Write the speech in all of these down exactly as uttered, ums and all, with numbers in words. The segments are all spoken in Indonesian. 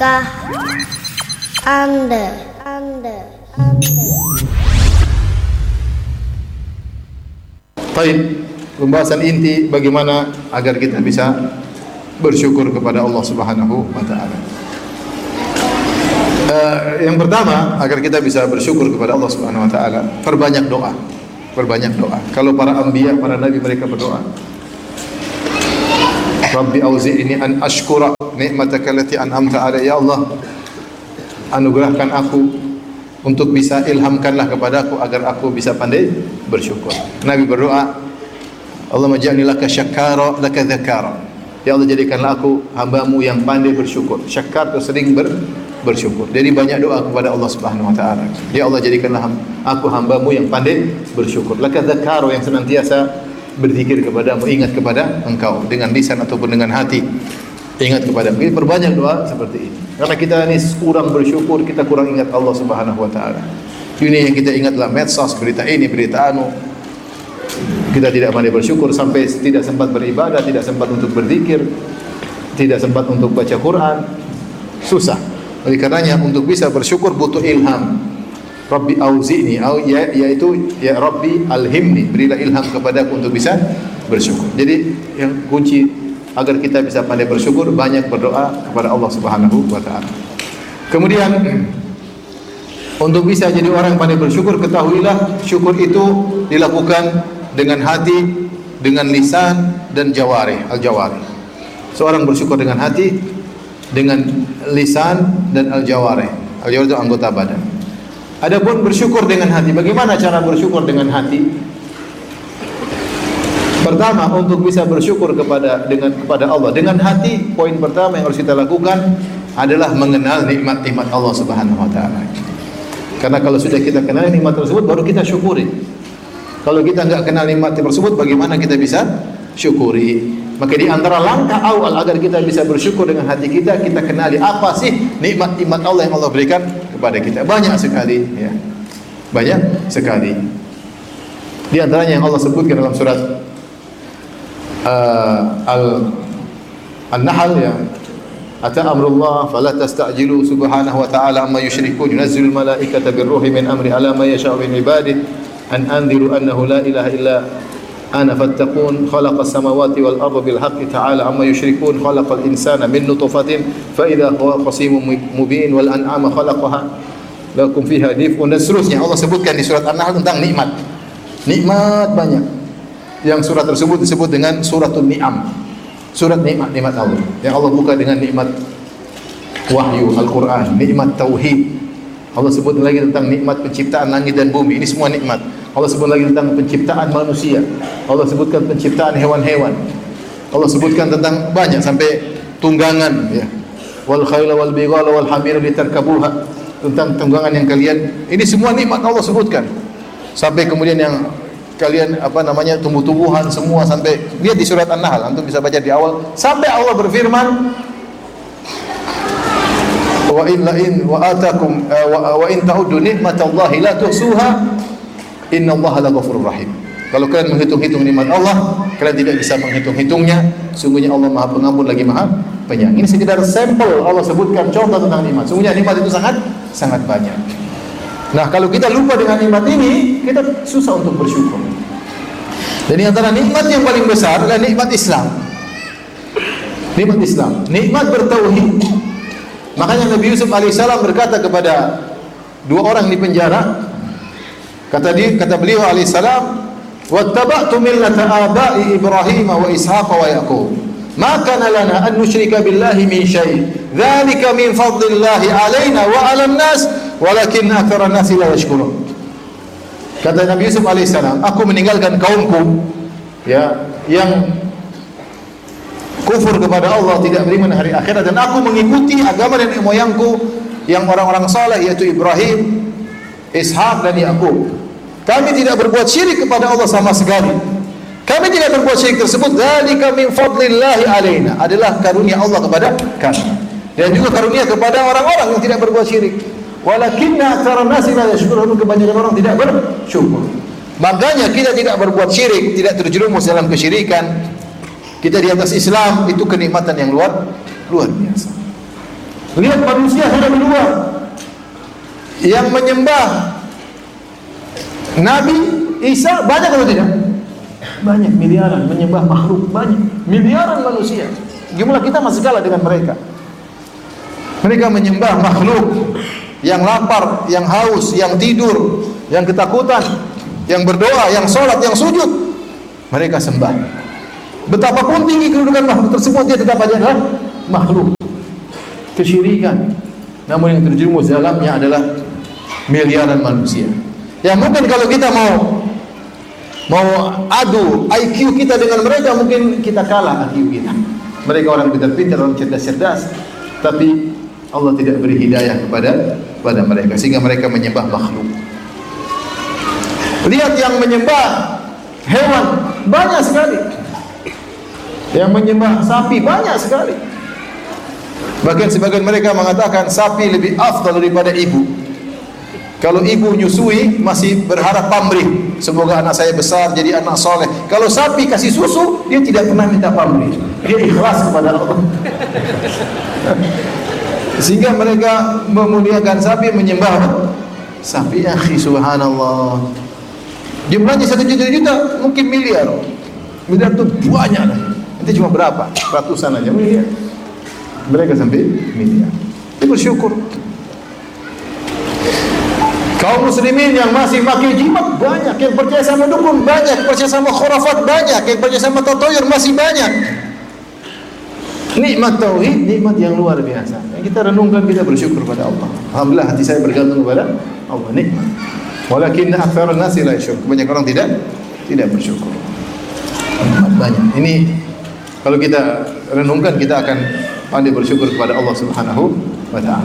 Tahukah Anda? Anda. Anda. Baik, pembahasan inti bagaimana agar kita bisa bersyukur kepada Allah Subhanahu wa taala. Uh, yang pertama, agar kita bisa bersyukur kepada Allah Subhanahu wa taala, perbanyak doa. Perbanyak doa. Kalau para anbiya, para nabi mereka berdoa. Rabbi auzi'ni an ashkura ni'mataka allati an'amta alayya, ya Allah, anugerahkan aku untuk bisa ilhamkanlah kepadaku agar aku bisa pandai bersyukur. Nabi berdoa, Allahumma ja'alni laka syakara laka dzakara. Ya Allah, jadikanlah aku hambamu yang pandai bersyukur. Syakar itu sering ber, bersyukur. Jadi banyak doa kepada Allah Subhanahu wa taala. Ya Allah, jadikanlah aku hambamu yang pandai bersyukur. Laka dzakara, yang senantiasa berzikir kepadamu, ingat kepada engkau dengan lisan ataupun dengan hati. Ingat kepada Kita perbanyak doa seperti ini. Karena kita ini kurang bersyukur, kita kurang ingat Allah Subhanahu wa taala. Ini yang kita ingatlah medsos, berita ini, berita anu. Kita tidak pandai bersyukur sampai tidak sempat beribadah, tidak sempat untuk berzikir, tidak sempat untuk baca Quran. Susah. Oleh karenanya untuk bisa bersyukur butuh ilham. Rabbi auzi'ni, ya, yaitu ya Rabbi alhimni, berilah ilham kepadaku untuk bisa bersyukur. Jadi yang kunci agar kita bisa pandai bersyukur, banyak berdoa kepada Allah Subhanahu wa taala. Kemudian untuk bisa jadi orang pandai bersyukur, ketahuilah syukur itu dilakukan dengan hati, dengan lisan dan jawarih, al-jawarih. Seorang bersyukur dengan hati, dengan lisan dan al-jawarih. Al-jawarih itu anggota badan. Adapun bersyukur dengan hati, bagaimana cara bersyukur dengan hati? Pertama, untuk bisa bersyukur kepada dengan kepada Allah dengan hati, poin pertama yang harus kita lakukan adalah mengenal nikmat-nikmat Allah Subhanahu wa taala. Karena kalau sudah kita kenal nikmat tersebut, baru kita syukuri. Kalau kita enggak kenal nikmat tersebut, bagaimana kita bisa syukuri? Maka di antara langkah awal agar kita bisa bersyukur dengan hati kita, kita kenali apa sih nikmat-nikmat Allah yang Allah berikan kepada kita. Banyak sekali, ya. Banyak sekali. Di antaranya yang Allah sebutkan dalam surat uh, Al An-Nahl, ya. Ata amrullah fala tastajilu subhanahu wa ta'ala amma yusyrikun, yunazzilul malaikata birruhi min amri ala ma yasha'u min ibadihi an anziru annahu la ilaha illa ana fattaqun khalaqas samawati wal arda bil haqqi ta'ala amma yushrikun khalaqal insana min nutfatin fa idza huwa khasimun mubin wal an'ama khalaqaha lakum fiha dif'un, dan seterusnya. Allah sebutkan di surat An-Nahl tentang nikmat. Nikmat banyak. Yang surat tersebut disebut dengan suratul ni'am. Surat nikmat-nikmat Allah. Yang Allah buka dengan nikmat wahyu Al-Qur'an, nikmat tauhid. Allah sebut lagi tentang nikmat penciptaan langit dan bumi. Ini semua nikmat. Allah sebut lagi tentang penciptaan manusia. Allah sebutkan penciptaan hewan-hewan. Allah sebutkan tentang banyak sampai tunggangan, ya. Wal khayla wal bighala wal hamira litarkabuha, tentang tunggangan yang kalian, ini semua nikmat Allah sebutkan. Sampai kemudian yang kalian apa namanya tumbuh-tumbuhan semua, sampai lihat di surat An-Nahl, antum bisa baca di awal sampai Allah berfirman wa in la in wa atakum wa in ta'uddu nikmatallahi la tuhsuha innallaha laghafurur rahim. Kalau kalian menghitung-hitung nikmat Allah, kalian tidak bisa menghitung-hitungnya. Sungguhnya Allah Maha Pengampun lagi Maha Penyayang. Ini sekedar sampel Allah sebutkan contoh tentang nikmat. Sungguhnya nikmat itu sangat sangat banyak. Nah, kalau kita lupa dengan nikmat ini, kita susah untuk bersyukur. Dan di antara nikmat yang paling besar adalah nikmat Islam. Nikmat Islam, nikmat bertauhid. Makanya Nabi Yusuf alaihissalam berkata kepada dua orang di penjara, kata dia, kata beliau alaihissalam, wattaba'tu millata aba'i Ibrahim wa Ishaq wa Yaqub, ma kana lana an nusyrika billahi min syai', dzalika min fadlillahi alaina wa 'alan nas walakinna aktsaran nasi la yashkurun. Kata Nabi Yusuf alaihissalam, aku meninggalkan kaumku, ya, yang kufur kepada Allah, tidak beriman hari akhirat, dan aku mengikuti agama nenek moyangku yang orang-orang saleh, yaitu Ibrahim, Ishak dan Yaqub. Kami tidak berbuat syirik kepada Allah sama sekali. Kami tidak berbuat syirik tersebut. Dzalika min fadlillahi alaina, adalah karunia Allah kepada kami, dan juga karunia kepada orang-orang yang tidak berbuat syirik. Walakinna aktsaran nasi la yashkurun, kebanyakan orang tidak bersyukur. Makanya kita tidak berbuat syirik, tidak terjerumus dalam kesyirikan. Kita di atas Islam, itu kenikmatan yang luar luar biasa. Lihat manusia hanya berdua yang menyembah Nabi Isa, banyak atau tidak? Banyak, miliaran menyembah makhluk, banyak miliaran manusia. Jumlah kita masih kalah dengan mereka. Mereka menyembah makhluk yang lapar, yang haus, yang tidur, yang ketakutan, yang berdoa, yang sholat, yang sujud. Mereka sembah. Betapapun tinggi kedudukan makhluk tersebut, dia tetap aja adalah makhluk. Kesyirikan. Namun yang terjerumus dalamnya adalah miliaran manusia. Ya mungkin kalau kita mau mau adu I Q kita dengan mereka, mungkin kita kalah I Q kita. Mereka orang pintar-pintar, orang cerdas-cerdas, tapi Allah tidak beri hidayah kepada kepada mereka sehingga mereka menyembah makhluk. Lihat yang menyembah hewan banyak sekali. Yang menyembah sapi banyak sekali. Bahkan sebagian mereka mengatakan sapi lebih afdal daripada ibu. Kalau ibu nyusui masih berharap pamrih, semoga anak saya besar jadi anak soleh. Kalau sapi kasih susu, dia tidak pernah minta pamrih, dia ikhlas kepada Allah. Sehingga mereka memuliakan sapi, menyembah sapi. Akhi, subhanallah, jumlahnya satu juta-juta, mungkin miliar. Miliar itu banyak lah. Nanti cuma berapa? Ratusan aja miliar. Mereka sampai miliar. Itu bersyukur. Kaum muslimin yang masih pakai jimat banyak, yang percaya sama dukun banyak, percaya sama khurafat banyak, yang percaya sama tatoyur masih banyak. Nikmat tauhid, nikmat yang luar biasa. Yang kita renungkan, kita bersyukur pada Allah. Alhamdulillah hati saya bergantung kepada Allah, nikmat. Walakin aktsarun nasi la yashkur. Banyak orang tidak tidak bersyukur. Nikmat banyak. Ini kalau kita renungkan, kita akan pandai bersyukur kepada Allah Subhanahu wa taala.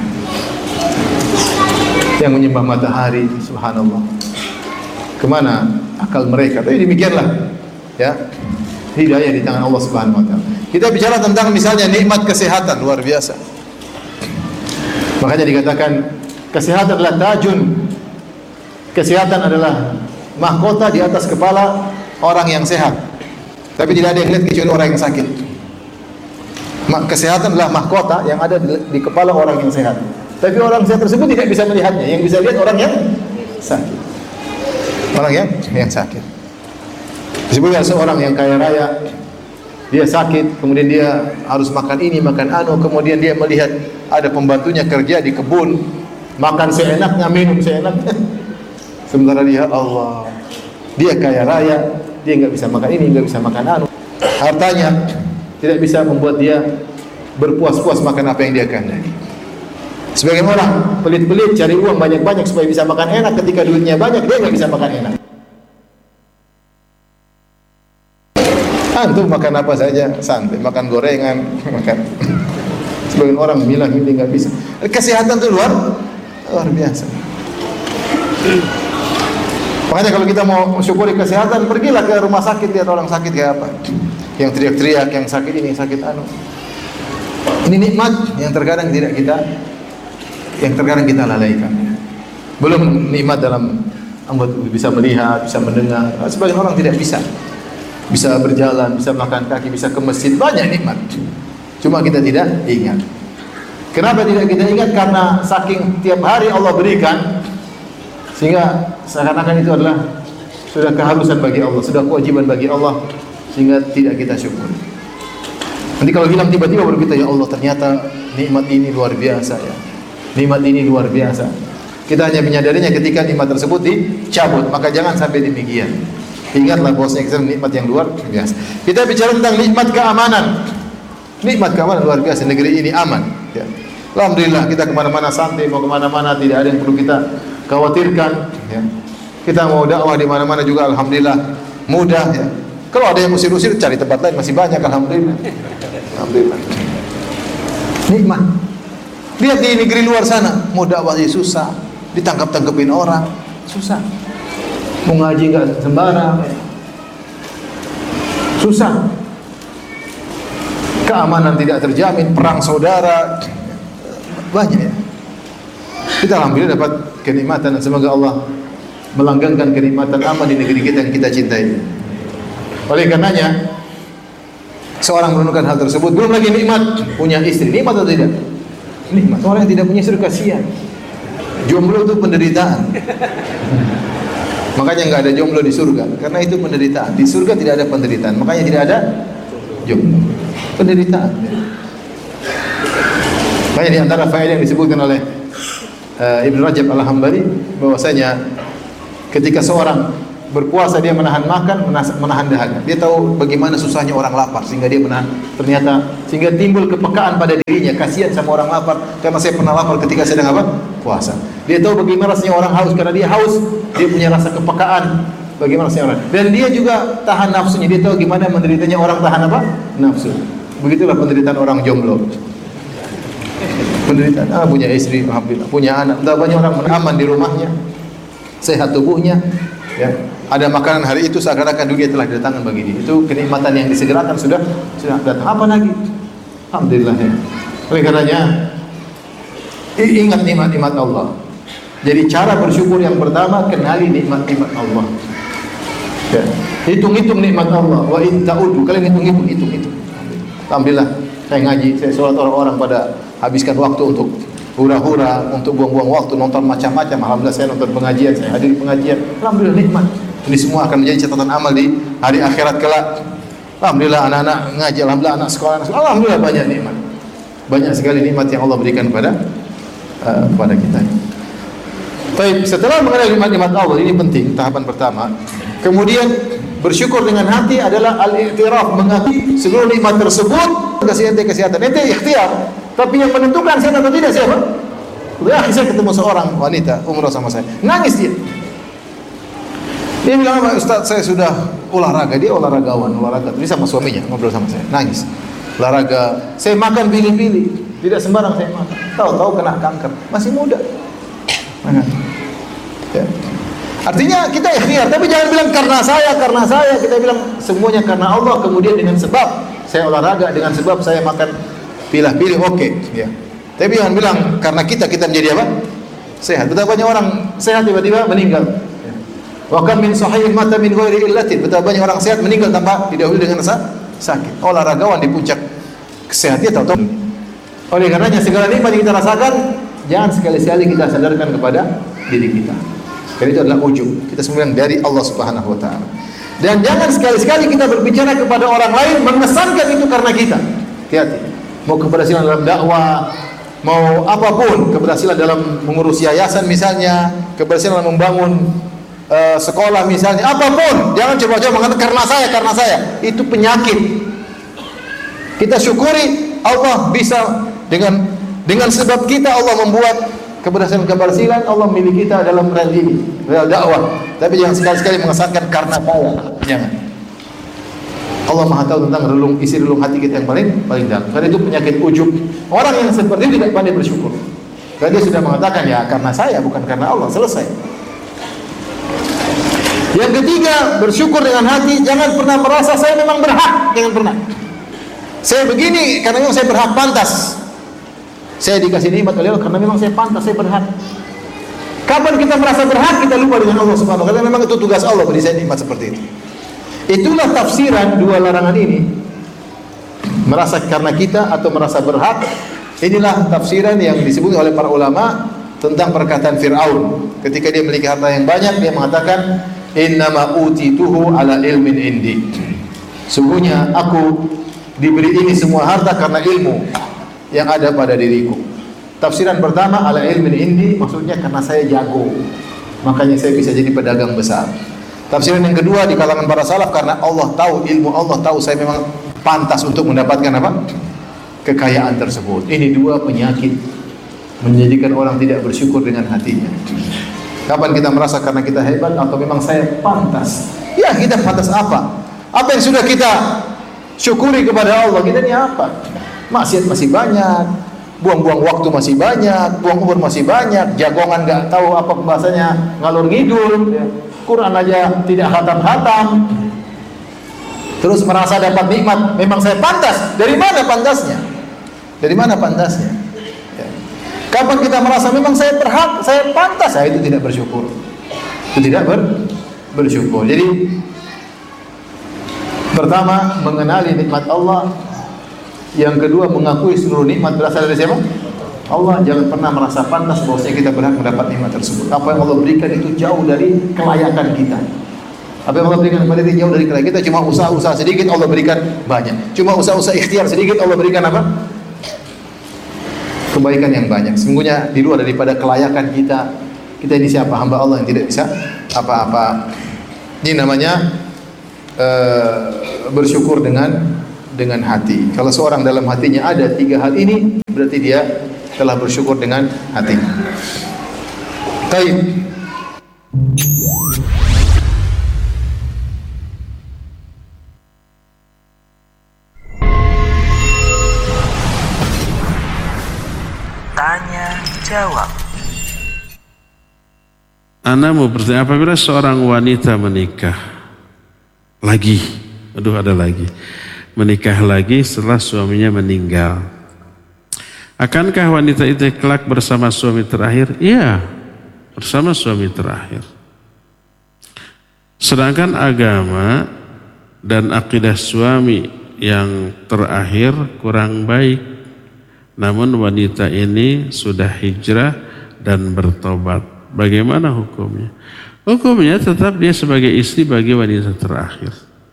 Yang menyembah matahari, subhanallah, kemana akal mereka? Tapi demikianlah, ya, hidayah di tangan Allah Subhanahu wa taala. Kita bicara tentang misalnya nikmat kesehatan, luar biasa. Makanya dikatakan kesehatan adalah tajun. Kesehatan adalah mahkota di atas kepala orang yang sehat. Tapi tidak ada yang lihat kecuali orang yang sakit. Kesehatan adalah mahkota yang ada di, di kepala orang yang sehat. Tapi orang sehat tersebut tidak bisa melihatnya. Yang bisa lihat orang yang sakit. Orang yang yang sakit. Disebutkan seorang yang kaya raya, dia sakit, kemudian dia harus makan ini, makan anu, kemudian dia melihat ada pembantunya kerja di kebun, makan seenaknya, minum seenaknya. Sementara dia, Allah, dia kaya raya, dia nggak bisa makan ini, nggak bisa makan anu. Hartanya tidak bisa membuat dia berpuas-puas makan apa yang dia kehendaki. Sebagian orang pelit-pelit cari uang banyak-banyak supaya bisa makan enak, ketika duitnya banyak dia nggak bisa makan enak. Antum makan apa saja santai, makan gorengan, makan. Sebagian orang milah-milih nggak bisa. Kesehatan itu luar luar biasa. Makanya kalau kita mau syukuri kesehatan, pergilah ke rumah sakit, lihat orang sakit kayak apa. Yang teriak-teriak, yang sakit ini, sakit anu. Ini nikmat yang terkadang tidak kita yang terkadang kita lalaikan. Belum nikmat dalam anggota bisa melihat, bisa mendengar. Sebagian orang tidak bisa. Bisa berjalan, bisa makan kaki, bisa ke masjid, banyak nikmat. Cuma kita tidak ingat. Kenapa tidak kita ingat? Karena saking tiap hari Allah berikan, sehingga seakan-akan itu adalah sudah keharusan bagi Allah, sudah kewajiban bagi Allah, sehingga tidak kita syukur. Nanti kalau hilang tiba-tiba baru kita, ya Allah, ternyata nikmat ini luar biasa ya. Nikmat ini luar biasa. Kita hanya menyadarinya ketika nikmat tersebut dicabut, maka jangan sampai demikian. Ingatlah bahwasanya kita nikmat yang luar biasa. Kita bicara tentang nikmat keamanan. Nikmat keamanan luar biasa, negeri ini aman. Ya. Alhamdulillah kita kemana-mana santai, mau kemana-mana tidak ada yang perlu kita khawatirkan. Ya. Kita mau dakwah di mana-mana juga alhamdulillah mudah. Ya. Kalau ada yang usir-usir, cari tempat lain masih banyak, alhamdulillah. Alhamdulillah. Nikmat. Lihat di negeri luar sana, mau dakwah susah, ditangkap-tangkepin orang, susah. Mau ngaji enggak sembarang, susah. Keamanan tidak terjamin, perang saudara, banyak ya. Kita alhamdulillah dapat kenikmatan dan semoga Allah melanggengkan kenikmatan aman di negeri kita yang kita cintai. Oleh karenanya, seorang merenungkan hal tersebut. Belum lagi nikmat punya istri, nikmat atau tidak? nikmat. Orang yang tidak punya istri kasihan. Jomblo itu penderitaan. Makanya nggak ada jomblo di surga, karena itu penderitaan. Di surga tidak ada penderitaan, makanya tidak ada jomblo. Penderitaan. Makanya di antara faedah yang disebutkan oleh uh, Ibnu Rajab Al-Hambali bahwasanya ketika seorang berpuasa dia menahan makan, menahan dahaga. Dia tahu bagaimana susahnya orang lapar sehingga dia menahan. Ternyata sehingga timbul kepekaan pada dirinya, kasihan sama orang lapar karena saya pernah lapar ketika sedang apa? Puasa. Dia tahu bagaimana rasanya orang haus karena dia haus, dia punya rasa kepekaan bagaimana rasanya orang. Dan dia juga tahan nafsunya, dia tahu gimana menderitanya orang tahan apa? Nafsu. Begitulah penderitaan orang jomblo. Penderitaan, ah punya istri, alhamdulillah, punya anak. Entah banyak orang aman di rumahnya, sehat tubuhnya, ya. Ada makanan hari itu seakan-akan dunia telah didatangkan bagi dia. Itu kenikmatan yang disegerakan sudah sudah datang. Apa lagi? Alhamdulillah ya. Oleh karenanya ingat nikmat-nikmat Allah. Jadi cara bersyukur yang pertama kenali nikmat-nikmat Allah. Ya. Hitung-hitung nikmat Allah. Wa in ta'udu, kalian hitung-hitung, hitung-hitung. Alhamdulillah saya ngaji, saya sholat, orang-orang pada habiskan waktu untuk hura-hura, untuk buang-buang waktu nonton macam-macam. Alhamdulillah saya nonton pengajian, saya hadir pengajian. Alhamdulillah nikmat. Ini semua akan menjadi catatan amal di hari akhirat kelak. Alhamdulillah anak-anak ngaji, alhamdulillah anak sekolah, anak sekolah. Alhamdulillah banyak nikmat. Banyak sekali nikmat yang Allah berikan kepada uh, kepada kita. Baik, setelah mengenal nikmat-nikmat Allah, ini penting tahapan pertama. Kemudian bersyukur dengan hati adalah al-i'tiraf, mengakui seluruh nikmat tersebut. Kasih ente kesehatan, ente ikhtiar. Tapi yang menentukan sehat atau tidak siapa? Ya, saya ketemu seorang wanita umroh sama saya, nangis dia. Dia bilang, Ustaz saya sudah olahraga, dia olahragawan, olahraga. Ini sama suaminya ngobrol sama saya, nangis. Olahraga, saya makan pilih-pilih, tidak sembarang saya makan. Tahu-tahu kena kanker, masih muda. Ya. Artinya kita ikhtiar, tapi jangan bilang karena saya, karena saya. Kita bilang semuanya karena Allah. Kemudian dengan sebab saya olahraga, dengan sebab saya makan pilih-pilih, oke. Okay. Ya. Tapi jangan bilang karena kita kita menjadi apa? Sehat. Betapa banyak orang sehat tiba-tiba meninggal. Wa kam min sahihin mata min ghairi illatin. Betapa banyak orang sehat meninggal tanpa didahului dengan rasa sakit. Olahragawan di puncak kesehatannya tahu-tahu. Oleh karenanya segala nikmat yang kita rasakan jangan sekali-sekali kita sadarkan kepada diri kita. Karena itu adalah ujub. Kita semua yang dari Allah Subhanahu wa taala. Dan jangan sekali-sekali kita berbicara kepada orang lain mengesankan itu karena kita. Hati-hati. Mau keberhasilan dalam dakwah, mau apapun, keberhasilan dalam mengurus yayasan misalnya, keberhasilan dalam membangun Uh, sekolah misalnya, apapun, jangan coba-coba mengatakan karena saya, karena saya. Itu penyakit. Kita syukuri Allah bisa dengan dengan sebab kita Allah membuat keberhasilan-keberhasilan, Allah milih kita dalam rel ini, rel dakwah. Tapi jangan sekali-sekali mengesankan karena saya. Jangan. Allah Maha tahu tentang relung isi relung hati kita yang paling paling dalam. Karena itu penyakit ujub. Orang yang seperti itu tidak pandai bersyukur. Karena dia sudah mengatakan ya karena saya bukan karena Allah, selesai. Yang ketiga, bersyukur dengan hati, jangan pernah merasa saya memang berhak, jangan pernah. Saya begini karena memang saya berhak, pantas. Saya dikasih nikmat oleh Allah karena memang saya pantas, saya berhak. Kapan kita merasa berhak, kita lupa dengan Allah Subhanahu wa taala. Karena memang itu tugas Allah beri saya nikmat seperti itu. Itulah tafsiran dua larangan ini. Merasa karena kita atau merasa berhak. Inilah tafsiran yang disebut oleh para ulama tentang perkataan Fir'aun. Ketika dia memiliki harta yang banyak, dia mengatakan innama utituhu ala ilmin indi. Sungguhnya aku diberi ini semua harta karena ilmu yang ada pada diriku. Tafsiran pertama ala ilmin indi maksudnya karena saya jago, makanya saya bisa jadi pedagang besar. Tafsiran yang kedua di kalangan para salaf karena Allah tahu, ilmu Allah tahu saya memang pantas untuk mendapatkan apa? Kekayaan tersebut. Ini dua penyakit menjadikan orang tidak bersyukur dengan hatinya. Kapan kita merasa karena kita hebat atau memang saya pantas? Ya, kita pantas apa? Apa yang sudah kita syukuri kepada Allah? Kita ini apa? Maksiat masih banyak, buang-buang waktu masih banyak, buang umur masih banyak, jagongan nggak tahu apa bahasanya ngalur ngidul, ya. Quran aja tidak hatam-hatam. Terus merasa dapat nikmat, memang saya pantas. Dari mana pantasnya? Dari mana pantasnya? Kapan kita merasa memang saya berhak, saya pantas, saya itu tidak bersyukur. Itu tidak ber, bersyukur. Jadi pertama mengenali nikmat Allah, yang kedua mengakui seluruh nikmat berasal dari siapa? Allah jangan pernah merasa pantas bahwasanya kita berhak mendapat nikmat tersebut. Apa yang Allah berikan itu jauh dari kelayakan kita. Apa yang Allah berikan kepada kita jauh dari kelayakan kita. Cuma usaha-usaha sedikit Allah berikan banyak. Cuma usaha-usaha ikhtiar sedikit Allah berikan apa? Kebaikan yang banyak. Sesungguhnya di luar daripada kelayakan kita. Kita ini siapa? Hamba Allah yang tidak bisa apa-apa. Ini namanya uh, bersyukur dengan dengan hati. Kalau seorang dalam hatinya ada tiga hal ini, berarti dia telah bersyukur dengan hati. Baik. Tanya jawab. Ana mau bertanya, apabila seorang wanita menikah lagi, aduh ada lagi, menikah lagi setelah suaminya meninggal, akankah wanita itu kelak bersama suami terakhir? Iya, bersama suami terakhir. Sedangkan agama dan akidah suami yang terakhir kurang baik. Namun wanita ini sudah hijrah dan bertobat. Bagaimana hukumnya? Hukumnya tetap dia sebagai istri bagi wanita terakhir.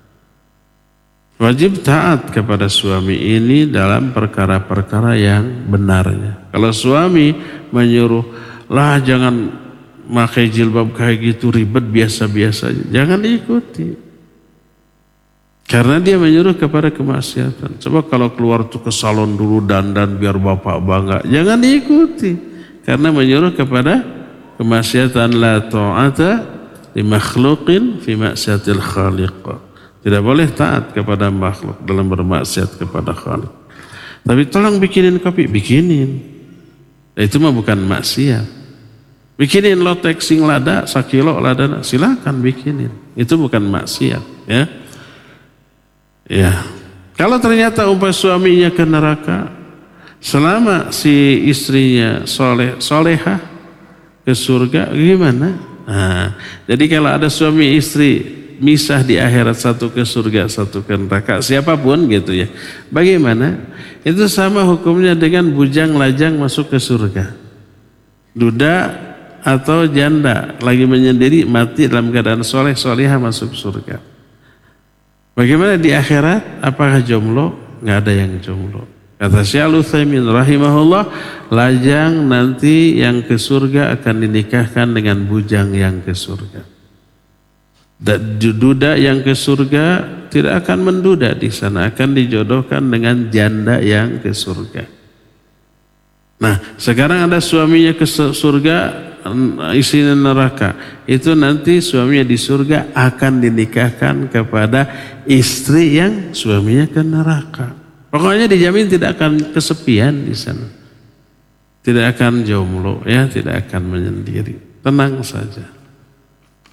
Wajib taat kepada suami ini dalam perkara-perkara yang benarnya. Kalau suami menyuruh, lah jangan pakai jilbab kayak gitu, ribet, biasa-biasa, jangan diikuti. Karena dia menyuruh kepada kemaksiatan. Coba kalau keluar tuh ke salon dulu dandan biar bapak bangga, jangan diikuti. Karena menyuruh kepada kemaksiatan. La ta'ata li makhluqin fi maksiatil khaliq. Tidak boleh taat kepada makhluk dalam bermaksiat kepada Khalik. Tapi tolong bikinin kopi, bikinin. Nah, itu mah bukan maksiat. Bikinin lotek sing lada, sakilo lada, silakan bikinin. Itu bukan maksiat, ya. Ya. Kalau ternyata umpah suaminya ke neraka, selama si istrinya soleh, solehah ke surga, gimana? Nah, jadi kalau ada suami istri misah di akhirat, satu ke surga, satu ke neraka, siapapun gitu ya. Bagaimana? Itu sama hukumnya dengan bujang lajang masuk ke surga. Duda atau janda lagi menyendiri mati dalam keadaan soleh solehah masuk surga. Bagaimana di akhirat? Apakah jomblo? Nggak ada yang jomblo. Kata Syekh Al-Utsaimin rahimahullah, lajang nanti yang ke surga akan dinikahkan dengan bujang yang ke surga. Dan duda yang ke surga tidak akan menduda di sana, akan dijodohkan dengan janda yang ke surga. Nah, sekarang ada suaminya ke surga, istrinya neraka. Itu nanti suaminya di surga akan dinikahkan kepada istri yang suaminya ke neraka. Pokoknya dijamin tidak akan kesepian di sana. Tidak akan jomblo, ya, tidak akan menyendiri. Tenang saja.